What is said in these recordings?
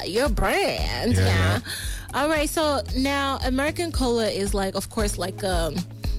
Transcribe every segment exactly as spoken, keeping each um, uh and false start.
yeah, your brand. Yeah, Yeah. yeah. All right. So now American Cola is like, of course, like um,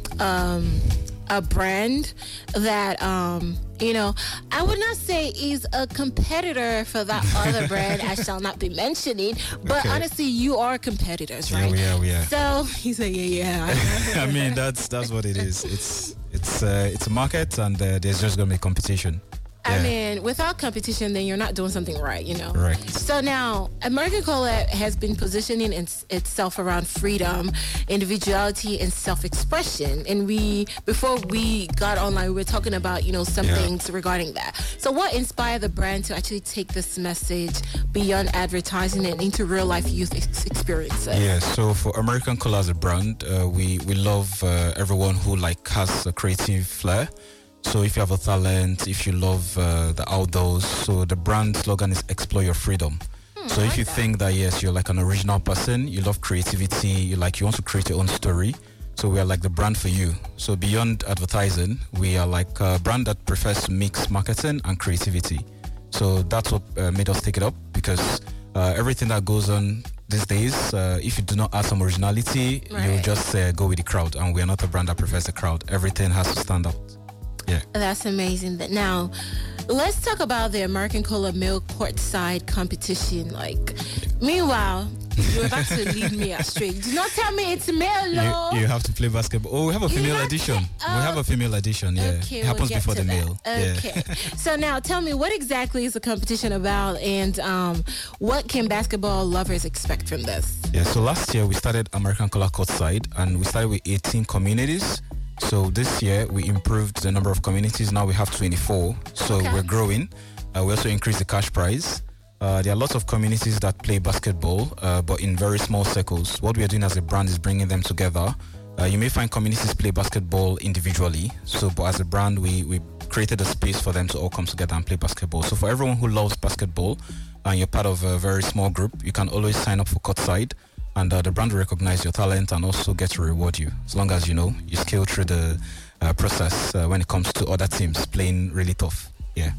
um, a brand that um, you know, I would not say is a competitor for that other brand. I shall not be mentioning, but Okay. honestly, you are competitors, Yeah, right? we are, we are. So he said, yeah, yeah. I mean, that's that's what it is. It's it's uh, it's a market, and uh, there's just gonna be competition. I Yeah. mean, without competition, then you're not doing something right, you know? Right. So now, American Cola has been positioning its, itself around freedom, individuality, and self-expression. And we, before we got online, we were talking about, you know, some Yeah. things regarding that. So what inspired the brand to actually take this message beyond advertising and into real-life youth ex- experiences? Yeah, so for American Cola as a brand, uh, we we love uh, everyone who like has a creative flair. So if you have a talent, if you love uh, the outdoors, so the brand slogan is explore your freedom. So I if like you that. think that yes, you're like an original person, you love creativity, you like you want to create your own story, so we are like the brand for you. So beyond advertising, we are like a brand that prefers to mix marketing and creativity. So that's what uh, made us take it up, because uh, everything that goes on these days, uh, if you do not add some originality, you'll Right. just uh, go with the crowd, and we are not a brand that prefers the crowd. Everything has to stand out. Yeah. That's amazing. That now, let's talk about the American Cola Milk Courtside competition. Like, meanwhile, you're about to lead me astray. Do not tell me it's Melo. You, you have to play basketball. Oh, we have a You female have to- edition. oh. We have a female edition. Yeah, Okay, it happens we'll get before to the that. male. Okay. Yeah. So now tell me, what exactly is the competition about, and um, what can basketball lovers expect from this? Yeah, so last year we started American Cola Courtside, and we started with eighteen communities. So this year we improved the number of communities. Now we have twenty-four. So Okay. we're growing. Uh, we also increased the cash prize. Uh, there are lots of communities that play basketball, uh, but in very small circles. What we are doing as a brand is bringing them together. Uh, you may find communities play basketball individually. So, but as a brand, we, we created a space for them to all come together and play basketball. So for everyone who loves basketball and you're part of a very small group, you can always sign up for Courtside. And uh, the brand will recognize your talent and also get to reward you, as long as you know you scale through the uh, process uh, when it comes to other teams playing really tough. Yeah.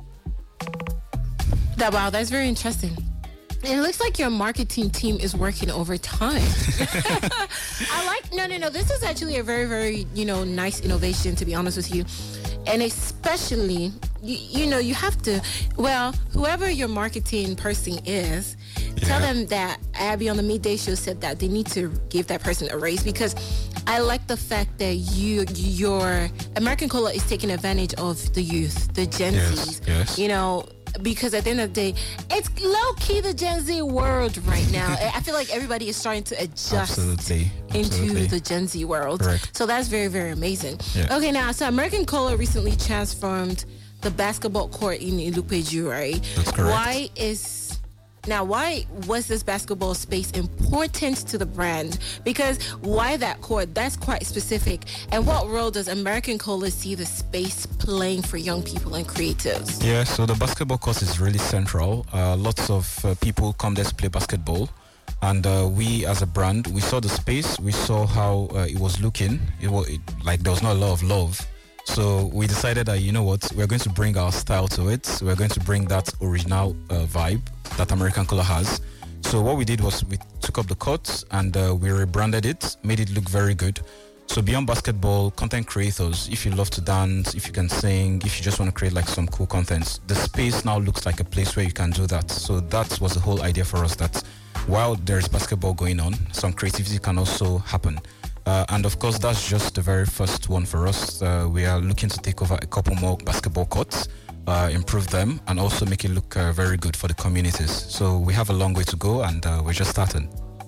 That wow, that's very interesting. It looks like your marketing team is working overtime. I like no no no. This is actually a very very you know nice innovation, to be honest with you, and especially you, you know you have to well whoever your marketing person is, tell Yeah. them that Abby on the midday show said that they need to give that person a raise, because I like the fact that you your American Cola is taking advantage of the youth, the Gen Yes, Zs. yes. You know, because at the end of the day, it's low key the Gen Z world right now. I feel like everybody is starting to adjust Absolutely. into Absolutely. the Gen Z world. Correct. So that's very, very amazing. Yeah. Okay, now, so American Cola recently transformed the basketball court in Ilupeju, right? That's correct. Why is now why was this basketball space important to the brand? Because why that court? That's quite specific. And what role does American Cola see the space playing for young people and creatives? Yeah, so the basketball course is really central. Uh, lots of uh, people come there to play basketball. And uh, we, as a brand, we saw the space. We saw how uh, it was looking. It was it, like there was not a lot of love. So we decided that, you know what, we're going to bring our style to it. We're going to bring that original uh, vibe that American Cola has. So what we did was we took up the court and uh, we rebranded it, made it look very good. So beyond basketball, content creators, if you love to dance, if you can sing, if you just want to create like some cool content, the space now looks like a place where you can do that. So that was the whole idea for us, that while there's basketball going on, some creativity can also happen. Uh, and of course, that's just the very first one for us. Uh, we are looking to take over a couple more basketball courts, uh, improve them, and also make it look uh, very good for the communities. So we have a long way to go, and uh, we're just starting.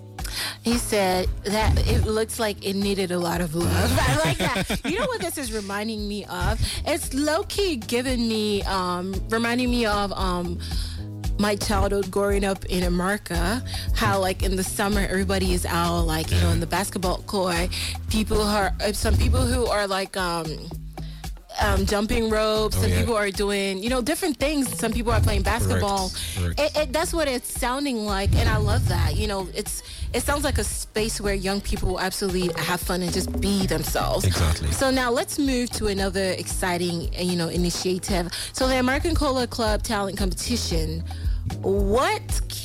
He said that it looks like it needed a lot of love. I like that. You know what this is reminding me of? It's low-key giving me, um, reminding me of um, my childhood growing up in America. How like in the summer everybody is out, like you know, in the basketball court. People are uh, some people who are like. Um, Um, jumping ropes. Oh, Some yeah. people are doing, you know, different things. Some people are playing basketball. Correct. It, it, that's what it's sounding like, and I love that. You know, it's it sounds like a space where young people will absolutely have fun and just be themselves. Exactly. So now let's move to another exciting, uh, you know, initiative. So the American Cola Club Talent Competition. What